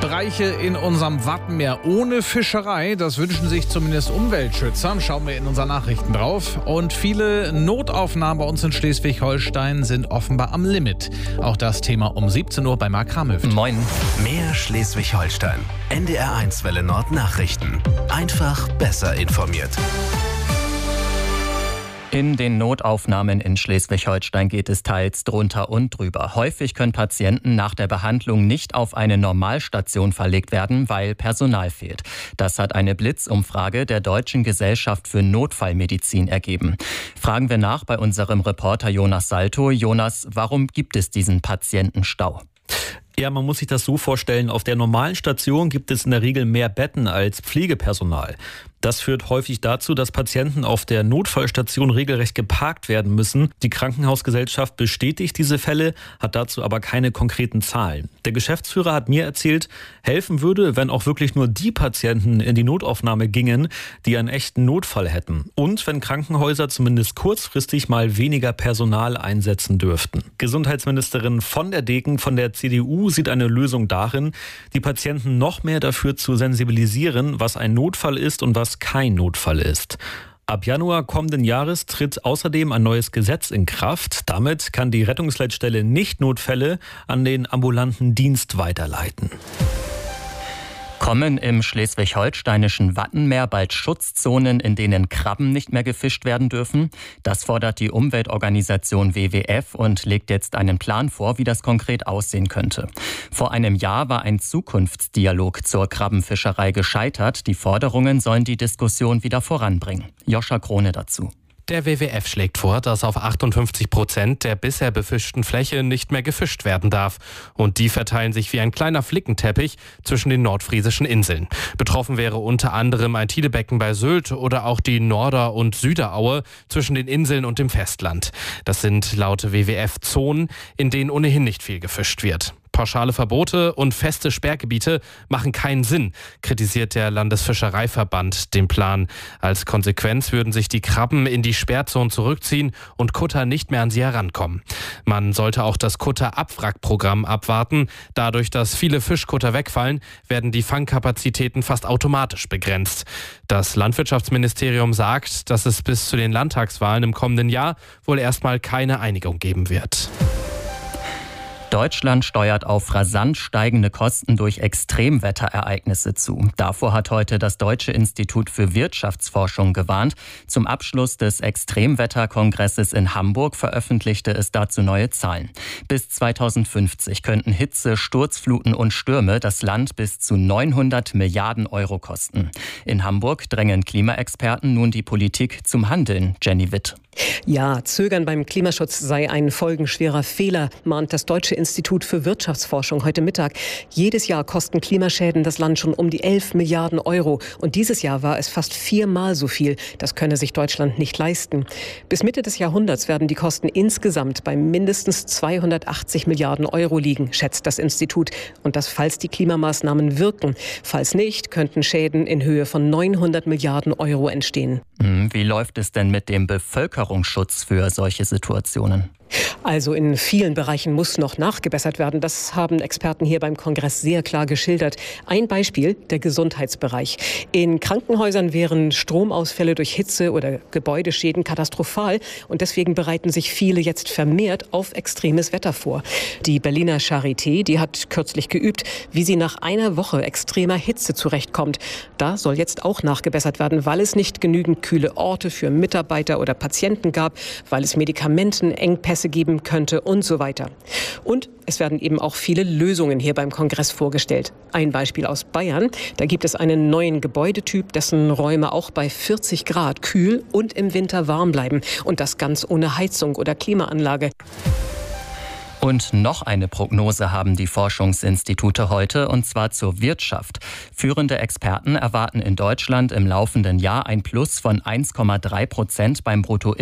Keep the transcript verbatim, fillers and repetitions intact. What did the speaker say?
Bereiche in unserem Wattenmeer ohne Fischerei, das wünschen sich zumindest Umweltschützer. Schauen wir in unseren Nachrichten drauf. Und viele Notaufnahmen bei uns in Schleswig-Holstein sind offenbar am Limit. Auch das Thema um siebzehn Uhr bei Marc Kramhöft. Moin. Mehr Schleswig-Holstein. N D R eins Welle Nord Nachrichten. Einfach besser informiert. In den Notaufnahmen in Schleswig-Holstein geht es teils drunter und drüber. Häufig können Patienten nach der Behandlung nicht auf eine Normalstation verlegt werden, weil Personal fehlt. Das hat eine Blitzumfrage der Deutschen Gesellschaft für Notfallmedizin ergeben. Fragen wir nach bei unserem Reporter Jonas Salto. Jonas, warum gibt es diesen Patientenstau? Ja, man muss sich das so vorstellen, auf der normalen Station gibt es in der Regel mehr Betten als Pflegepersonal. Das führt häufig dazu, dass Patienten auf der Notfallstation regelrecht geparkt werden müssen. Die Krankenhausgesellschaft bestätigt diese Fälle, hat dazu aber keine konkreten Zahlen. Der Geschäftsführer hat mir erzählt, helfen würde, wenn auch wirklich nur die Patienten in die Notaufnahme gingen, die einen echten Notfall hätten. Und wenn Krankenhäuser zumindest kurzfristig mal weniger Personal einsetzen dürften. Gesundheitsministerin von der Degen von der C D U sieht eine Lösung darin, die Patienten noch mehr dafür zu sensibilisieren, was ein Notfall ist und was kein Notfall ist. Ab Januar kommenden Jahres tritt außerdem ein neues Gesetz in Kraft. Damit kann die Rettungsleitstelle Nicht-Notfälle an den ambulanten Dienst weiterleiten. Kommen im schleswig-holsteinischen Wattenmeer bald Schutzzonen, in denen Krabben nicht mehr gefischt werden dürfen? Das fordert die Umweltorganisation W W F und legt jetzt einen Plan vor, wie das konkret aussehen könnte. Vor einem Jahr war ein Zukunftsdialog zur Krabbenfischerei gescheitert. Die Forderungen sollen die Diskussion wieder voranbringen. Joscha Krone dazu. Der W W F schlägt vor, dass auf achtundfünfzig Prozent der bisher befischten Fläche nicht mehr gefischt werden darf. Und die verteilen sich wie ein kleiner Flickenteppich zwischen den nordfriesischen Inseln. Betroffen wäre unter anderem ein Tidebecken bei Sylt oder auch die Norder- und Süderaue zwischen den Inseln und dem Festland. Das sind laut W W F Zonen, in denen ohnehin nicht viel gefischt wird. Pauschale Verbote und feste Sperrgebiete machen keinen Sinn, kritisiert der Landesfischereiverband den Plan. Als Konsequenz würden sich die Krabben in die Sperrzonen zurückziehen und Kutter nicht mehr an sie herankommen. Man sollte auch das Kutter-Abwrackprogramm abwarten. Dadurch, dass viele Fischkutter wegfallen, werden die Fangkapazitäten fast automatisch begrenzt. Das Landwirtschaftsministerium sagt, dass es bis zu den Landtagswahlen im kommenden Jahr wohl erstmal keine Einigung geben wird. Deutschland steuert auf rasant steigende Kosten durch Extremwetterereignisse zu. Davor hat heute das Deutsche Institut für Wirtschaftsforschung gewarnt. Zum Abschluss des Extremwetterkongresses in Hamburg veröffentlichte es dazu neue Zahlen. Bis zweitausendfünfzig könnten Hitze, Sturzfluten und Stürme das Land bis zu neunhundert Milliarden Euro kosten. In Hamburg drängen Klimaexperten nun die Politik zum Handeln. Jenny Witt. Ja, Zögern beim Klimaschutz sei ein folgenschwerer Fehler, mahnt das Deutsche Institut für Wirtschaftsforschung heute Mittag. Jedes Jahr kosten Klimaschäden das Land schon um die elf Milliarden Euro. Und dieses Jahr war es fast viermal so viel. Das könne sich Deutschland nicht leisten. Bis Mitte des Jahrhunderts werden die Kosten insgesamt bei mindestens zweihundertachtzig Milliarden Euro liegen, schätzt das Institut. Und das, falls die Klimamaßnahmen wirken. Falls nicht, könnten Schäden in Höhe von neunhundert Milliarden Euro entstehen. Wie läuft es denn mit dem Bevölkerungsschutz für solche Situationen? Also in vielen Bereichen muss noch nachgebessert werden. Das haben Experten hier beim Kongress sehr klar geschildert. Ein Beispiel, der Gesundheitsbereich. In Krankenhäusern wären Stromausfälle durch Hitze oder Gebäudeschäden katastrophal. Und deswegen bereiten sich viele jetzt vermehrt auf extremes Wetter vor. Die Berliner Charité, die hat kürzlich geübt, wie sie nach einer Woche extremer Hitze zurechtkommt. Da soll jetzt auch nachgebessert werden, weil es nicht genügend kühle Orte für Mitarbeiter oder Patienten gab, weil es Medikamentenengpässe geben könnte und so weiter. Und es werden eben auch viele Lösungen hier beim Kongress vorgestellt. Ein Beispiel aus Bayern. Da gibt es einen neuen Gebäudetyp, dessen Räume auch bei vierzig Grad kühl und im Winter warm bleiben. Und das ganz ohne Heizung oder Klimaanlage. Und noch eine Prognose haben die Forschungsinstitute heute, und zwar zur Wirtschaft. Führende Experten erwarten in Deutschland im laufenden Jahr ein Plus von eins Komma drei Prozent beim Bruttoinlandsprodukt.